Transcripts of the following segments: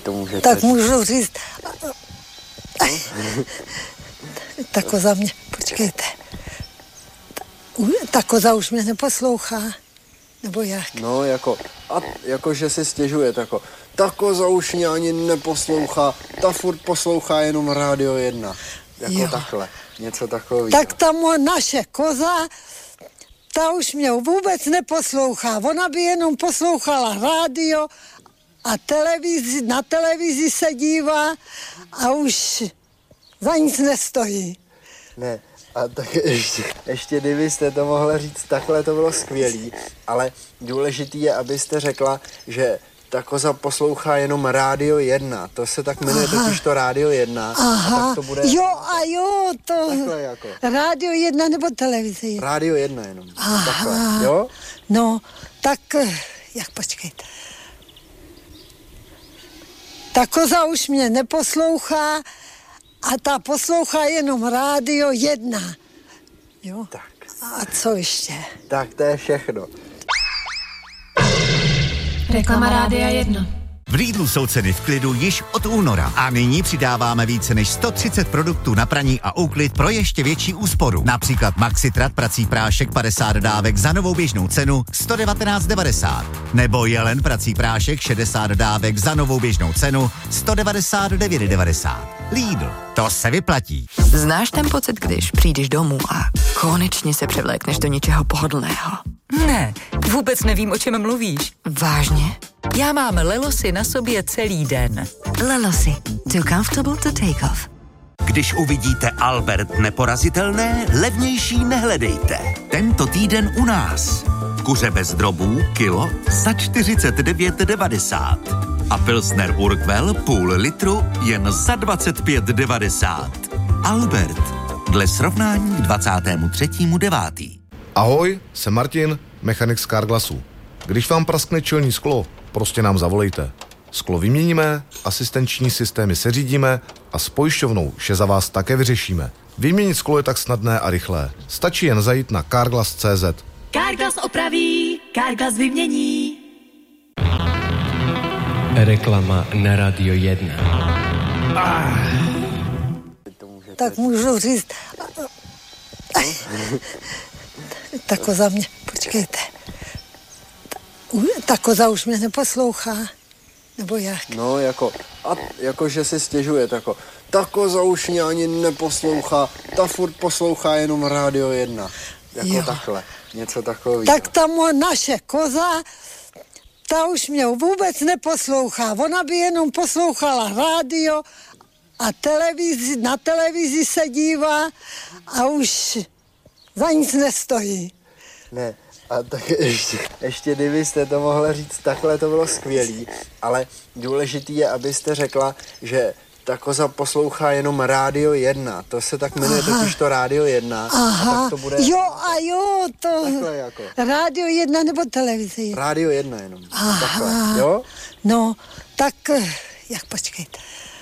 to můžete. Tak můžu říct. Ta koza mě, počkejte. Ta koza už mě neposlouchá. Nebo jak? No, jako že si stěžuje, jako ta koza už mě ani neposlouchá, ta furt poslouchá jenom Rádio 1. Jako jo. Takhle, něco takového. Tak ta naše koza, ta už mě vůbec neposlouchá. Ona by jenom poslouchala rádio a na televizi se dívá a už za nic nestojí. Ne, a tak ještě kdybyste to mohla říct takhle, to bylo skvělý, ale důležitý je, abyste řekla, že ta koza poslouchá jenom Rádio 1, to se tak jmenuje totiž to Rádio 1. Aha, a tak to bude... jo, to... Takhle jako. Rádio 1 nebo televize 1? Rádio 1 jenom. Aha. Takhle, jo? No, tak, počkejte. Ta koza už mě neposlouchá a ta poslouchá jenom Rádio 1. Jo? Tak. A co ještě? Tak to je všechno. Reklama Rádia 1. V Lidlu jsou ceny v klidu již od února a nyní přidáváme více než 130 produktů na praní a úklid pro ještě větší úsporu. Například Maxitrat prací prášek 50 dávek za novou běžnou cenu 119,90. Nebo Jelen prací prášek 60 dávek za novou běžnou cenu 199,90. Lidl, to se vyplatí. Znáš ten pocit, když přijdeš domů a konečně se převlékneš do něčeho pohodlného? Ne, vůbec nevím, o čem mluvíš. Vážně? Já mám Lelosy na sobě celý den. Lelosy. Too comfortable to take off. Když uvidíte Albert neporazitelné, levnější nehledejte. Tento týden u nás. Kuře bez drobů, kilo za 49,90. A Pilsner Urquell půl litru jen za 25,90. Albert. Dle srovnání k 23.9. Ahoj, jsem Martin, mechanik z Carglassu. Když vám praskne čelní sklo, prostě nám zavolejte. Sklo vyměníme, asistenční systémy seřídíme a s pojišťovnou vše za vás také vyřešíme. Vyměnit sklo je tak snadné a rychlé. Stačí jen zajít na carglass.cz. Carglass opraví, Carglass vymění. Reklama na Rádio 1. Tak můžu říct. Ta koza mě, počkejte. Ta koza už mě neposlouchá. Nebo jak? No, jako že si stěžuje, jako ta koza už mě ani neposlouchá, ta furt poslouchá jenom Rádio 1. Jako jo. Takhle, něco takového. Tak ta naše koza, ta už mě vůbec neposlouchá. Ona by jenom poslouchala rádio a na televizi se dívá a už za nic nestojí. Ne, a tak ještě kdybyste to mohla říct takhle, to bylo skvělý, ale důležitý je, abyste řekla, že ta koza poslouchá jenom Rádio 1, to se tak jmenuje totiž to Rádio 1. Aha, a tak to bude... jo, to... Takhle jako. Rádio 1 nebo televize 1? Rádio 1 jenom. Aha, takhle, jo? No, tak, počkejte.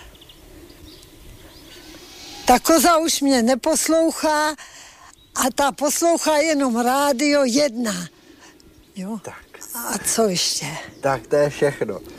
Ta koza už mě neposlouchá a ta poslouchá jenom Rádio 1. Jo? Tak. A co ještě? Tak to je všechno.